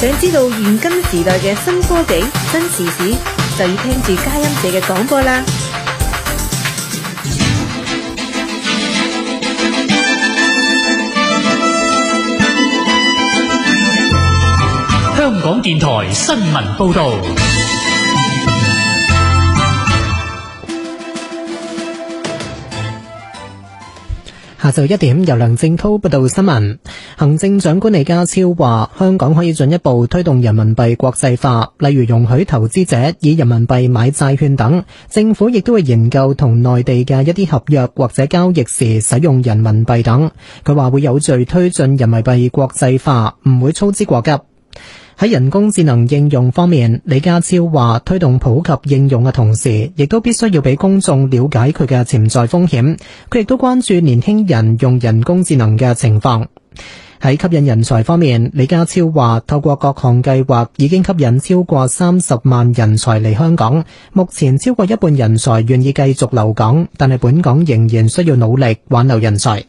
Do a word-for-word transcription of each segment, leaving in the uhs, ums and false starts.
想知道現今時代嘅新科技、新時事，就要聽住佳音社嘅廣播啦。 香港電台新聞報道。 下晝一點，由梁正濤報道新聞。行政長官李家超話，香港可以進一步推動人民幣國際化，例如容許投資者以人民幣買債券等。政府亦都會研究同內地嘅一啲合約或者交易時使用人民幣等。佢話會有序推進人民幣國際化，唔會操之過急。喺人工智能應用方面，李家超話推動普及應用嘅同時，亦都必須要俾公眾了解佢嘅潛在風險。佢亦都關注年輕人用人工智能嘅情況。喺吸引人才方面，李家超話透過各項計劃已經吸引超過三十萬人才嚟香港，目前超過一半人才願意繼續留港，但係本港仍然需要努力挽留人才。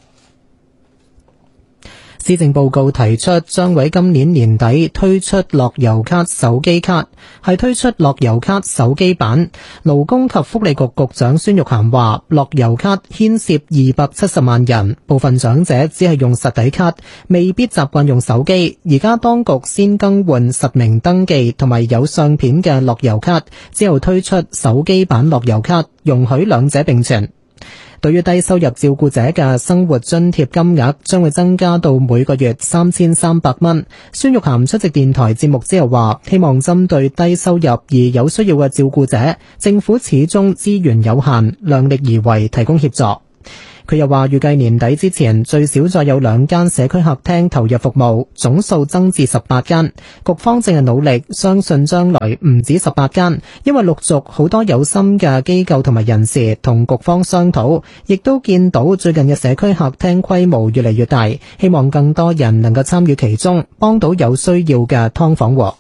施政報告提出將喺今年年底推出樂悠咭手機卡，係推出樂悠咭手機版。勞工及福利局局長孫玉菡話，樂悠咭牽涉二百七十萬人，部分長者只係用實體卡，未必習慣用手機。而家當局先更換實名登記同埋有相片嘅樂悠咭，之後推出手機版樂悠咭，容許兩者並存。對於低收入照顧者嘅生活津貼金額將會增加到每個月三千三百蚊。孫玉菡出席電台節目之後話，希望針對低收入而有需要嘅照顧者，政府始終資源有限，量力而為提供協助。佢又話預計年底之前最少再有兩間社區客廳投入服務，總數增至十八間。局方正係努力，相信將來唔止十八間，因為陸續好多有心嘅機構同埋人士同局方商討，亦都見到最近嘅社區客廳規模越嚟越大，希望更多人能夠參與其中，幫到有需要嘅劏房戶。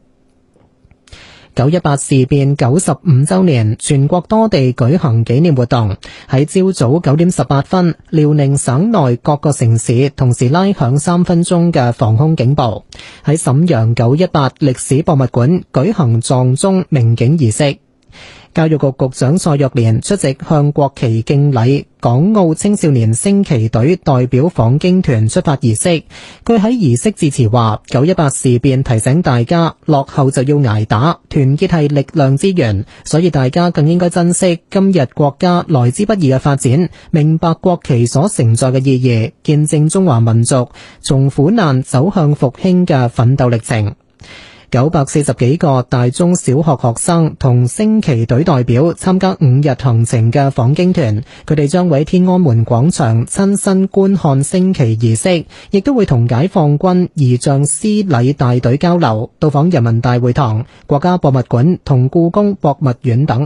九一八事變九十五周年，全國多地舉行紀念活動。喺朝早九點十八分，遼寧省內各個城市同時拉響三分鐘嘅防空警報。喺瀋陽九一八歷史博物館舉行撞鐘鳴警儀式。教育局局長蔡若蓮出席向國旗敬禮，港澳青少年升旗隊代表訪京團出發儀式。佢喺儀式致辭話，九一八事變提醒大家，落後就要捱打，團結係力量之源，所以大家更應該珍惜今日國家來之不易嘅發展，明白國旗所承載嘅意義，見證中華民族從苦難走向復興嘅奮鬥歷程。九百四十幾個大中小學學生同升旗隊代表參加五日行程嘅訪京團，佢哋將喺天安門廣場親身觀看升旗儀式，亦都會同解放軍儀仗師禮大隊交流，到訪人民大會堂、國家博物館同故宮博物院等。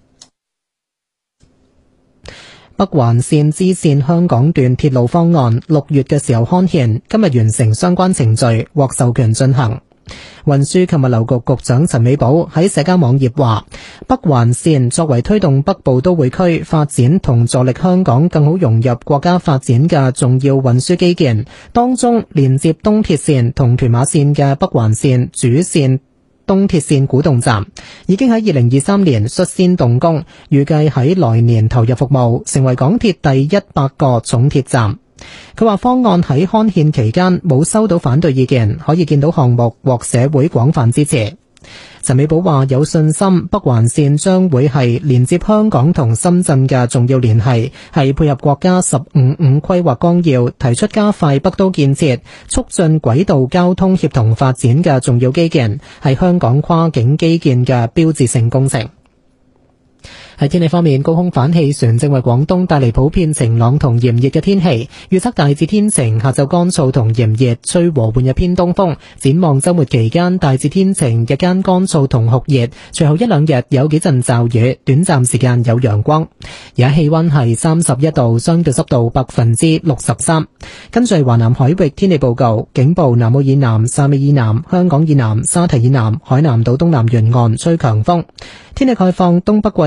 北環綫支綫香港段鐵路方案六月嘅時候刊憲，今日完成相關程序，獲授權進行。運輸及物流局局長陳美寶喺社交網頁話，北環綫作為推動北部都會區發展同助力香港更好融入國家發展嘅重要運輸基建，當中連接東鐵綫同屯馬綫嘅北環綫主線東鐵綫古洞站已經喺二零二三年率先動工，預計喺來年投入服務，成為港鐵第一百個重鐵站。佢話方案喺刊憲期間冇收到反對意見，可以見到項目獲社會廣泛支持。陳美寶話有信心北環綫將會係連接香港同深圳嘅重要聯繫，係配合國家十五五規劃綱要提出加快北都建設、促進軌道交通協同發展嘅重要基建，係香港跨境基建嘅標誌性工程。喺天氣方面，高空反氣旋正為廣東帶嚟普遍晴朗同炎熱嘅天氣，預測大致天晴，下晝乾燥同炎熱，吹和緩嘅偏東風。展望週末期間大致天晴，日間乾燥同酷熱，隨後一兩日有幾陣驟雨，短暫時間有陽光。而家氣溫係三十一度，相對濕度百分之六十三。跟住華南海域天氣報告，警報南澳以南、汕尾以南、香港以南、沙堤以南、海南島東南沿岸吹強風。天氣概況，東北季候風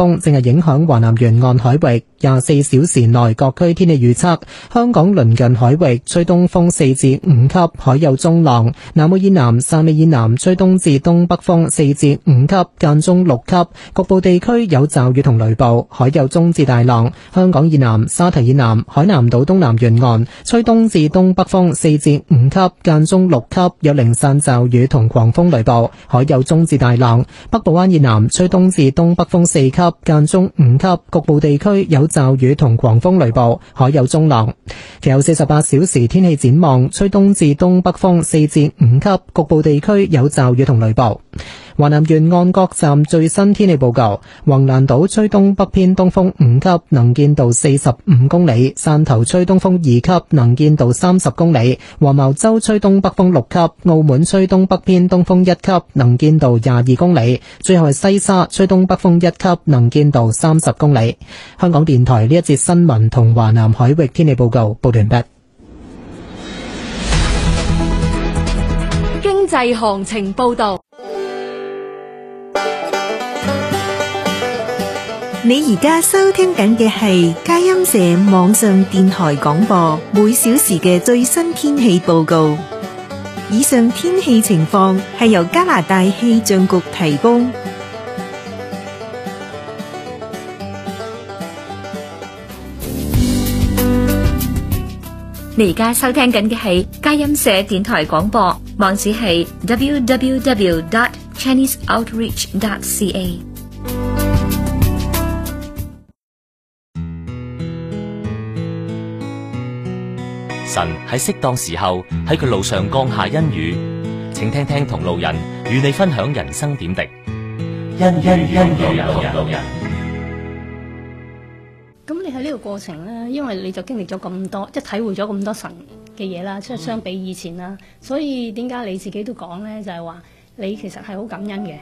風正係影響華南沿岸海域。廿四小時內各區天氣預測：香港鄰近海域吹東風四至五級，海有中浪；南澳以南、汕尾以南吹東至東北風四至五級，間中六級，局部地區有驟雨同雷暴，海有中至大浪。香港以南、沙堤以南、海南島東南沿岸吹東至東北風四至五級，間中六級，有零散驟雨同狂風雷暴，海有中至大浪。北部灣以南吹東至東北風四級，間中五級，局部地區有驟雨同狂風雷暴，海有中浪。其後四十八小時天氣展望，吹東至東北風四至五級，局部地區有驟雨同雷暴。華南沿岸各站最新天氣報告：橫瀾島吹東北偏東風五級，能見度四十五公里；汕頭吹東風二級，能見度三十公里；黃茅洲吹東北風六級；澳門吹東北偏東風一級，能見度廿二公里；最後係西沙吹東北風一級，能見度三十公里。香港電台呢一節新聞同華南海域天氣報告報完畢。 經濟行情報道。 你而家收聽緊嘅係佳音社網上電台廣播，每小時嘅最新天氣報告。以上天氣情況係由加拿大氣象局提供。 你而家收聽緊嘅係佳音社電台廣播，網址係 double-u double-u double-u dot chinese outreach dot c a。 神喺適當時候喺佢路上降下恩雨，請聽聽同路人與你分享人生點滴。恩恩恩路人路人。 咁你喺呢個過程咧，因為你就經歷咗咁多，即係體會咗咁多神嘅嘢啦，即係相比以前啦，所以點解你自己都講咧，就係話你其實係好感恩嘅。